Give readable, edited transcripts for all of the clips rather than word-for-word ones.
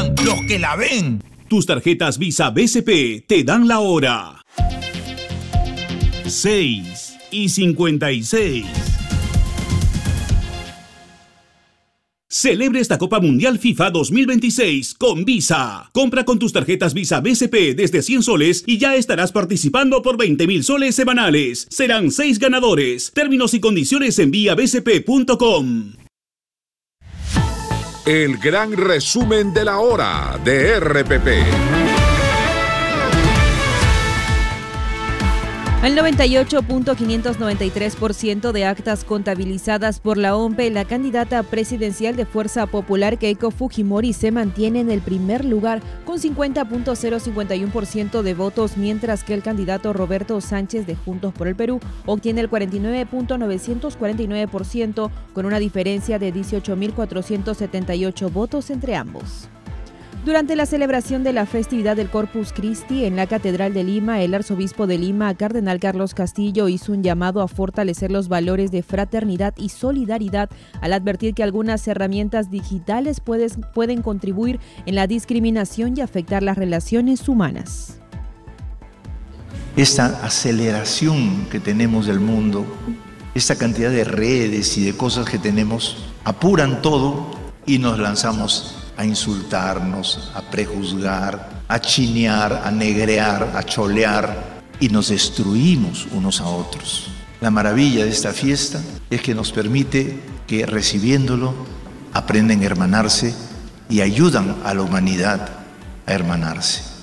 cuentan los que la ven. Tus tarjetas Visa BCP te dan la hora. 6:56. Celebre esta Copa Mundial FIFA 2026 con Visa. Compra con tus tarjetas Visa BCP desde 100 soles y ya estarás participando por 20.000 soles semanales. Serán 6 ganadores. Términos y condiciones en viabcp.com. El gran resumen de la hora de RPP. Al 98.593% de actas contabilizadas por la OMPE, la candidata presidencial de Fuerza Popular, Keiko Fujimori, se mantiene en el primer lugar con 50.051% de votos, mientras que el candidato Roberto Sánchez de Juntos por el Perú obtiene el 49.949% con una diferencia de 18.478 votos entre ambos. Durante la celebración de la festividad del Corpus Christi en la Catedral de Lima, el arzobispo de Lima, cardenal Carlos Castillo, hizo un llamado a fortalecer los valores de fraternidad y solidaridad al advertir que algunas herramientas digitales pueden contribuir en la discriminación y afectar las relaciones humanas. Esta aceleración que tenemos del mundo, esta cantidad de redes y de cosas que tenemos, apuran todo y nos lanzamos a insultarnos, a prejuzgar, a chinear, a negrear, a cholear, y nos destruimos unos a otros. La maravilla de esta fiesta es que nos permite que, recibiéndolo, aprenden a hermanarse y ayudan a la humanidad a hermanarse.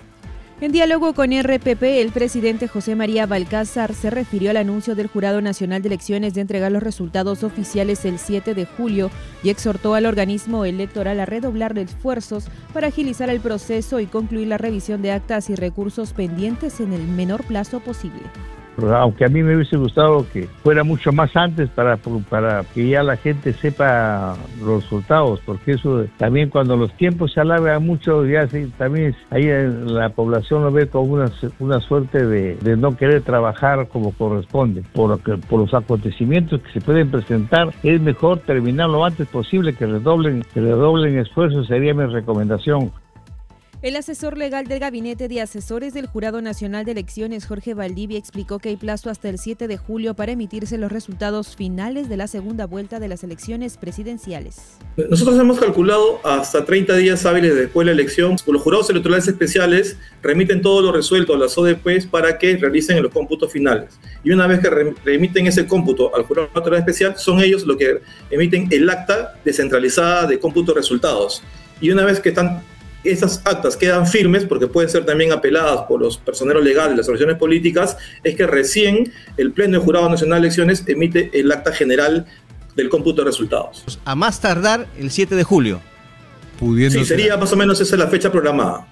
En diálogo con RPP, el presidente José María Balcázar se refirió al anuncio del Jurado Nacional de Elecciones de entregar los resultados oficiales el 7 de julio y exhortó al organismo electoral a redoblar esfuerzos para agilizar el proceso y concluir la revisión de actas y recursos pendientes en el menor plazo posible. Aunque a mí me hubiese gustado que fuera mucho más antes para que ya la gente sepa los resultados, porque eso también cuando los tiempos se alargan mucho, ya también ahí la población lo ve como una suerte de no querer trabajar como corresponde. Por los acontecimientos que se pueden presentar, es mejor terminar lo antes posible, que redoblen esfuerzos, sería mi recomendación. El asesor legal del Gabinete de Asesores del Jurado Nacional de Elecciones, Jorge Valdivia, explicó que hay plazo hasta el 7 de julio para emitirse los resultados finales de la segunda vuelta de las elecciones presidenciales. Nosotros hemos calculado hasta 30 días hábiles después de la elección. Los jurados electorales especiales remiten todo lo resuelto a las ODPs para que realicen los cómputos finales. Y una vez que remiten ese cómputo al jurado electoral especial, son ellos los que emiten el acta descentralizada de cómputo de resultados. Y una vez que esas actas quedan firmes, porque pueden ser también apeladas por los personeros legales de las organizaciones políticas, es que recién el Pleno del Jurado Nacional de Elecciones emite el acta general del cómputo de resultados. A más tardar el 7 de julio. Sí, sería más o menos esa la fecha programada.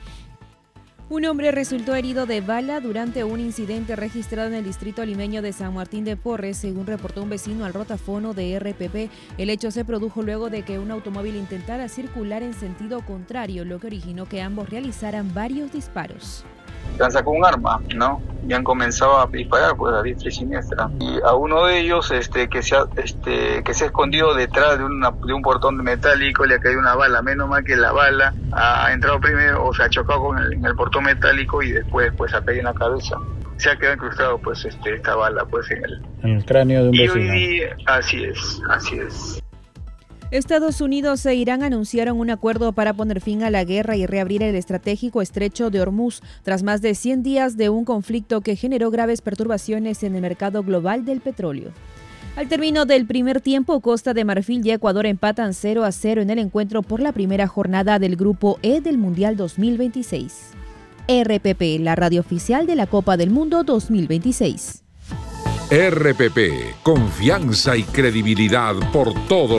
Un hombre resultó herido de bala durante un incidente registrado en el distrito limeño de San Martín de Porres, según reportó un vecino al rotafono de RPP. El hecho se produjo luego de que un automóvil intentara circular en sentido contrario, lo que originó que ambos realizaran varios disparos. Han sacado un arma, ¿no? Y han comenzado a disparar pues a diestra y siniestra. Y a uno de ellos que se ha escondido detrás de un portón metálico, le ha caído una bala. Menos mal que la bala ha entrado primero, o se ha chocado en el portón metálico y después pues ha caído en la cabeza. Se ha quedado incrustado pues esta bala pues en el cráneo de un vecino. Y así es. Estados Unidos e Irán anunciaron un acuerdo para poner fin a la guerra y reabrir el estratégico estrecho de Hormuz, tras más de 100 días de un conflicto que generó graves perturbaciones en el mercado global del petróleo. Al término del primer tiempo, Costa de Marfil y Ecuador empatan 0-0 en el encuentro por la primera jornada del Grupo E del Mundial 2026. RPP, la radio oficial de la Copa del Mundo 2026. RPP, confianza y credibilidad por todo